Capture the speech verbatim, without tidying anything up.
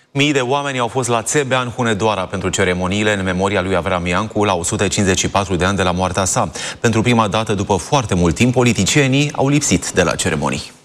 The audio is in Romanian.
Mii de oameni au fost la Țebea, în Hunedoara, pentru ceremoniile în memoria lui Avram Iancu la o sută cincizeci și patru de ani de la moartea sa. Pentru prima dată, după foarte mult timp, politicienii au lipsit de la ceremonii.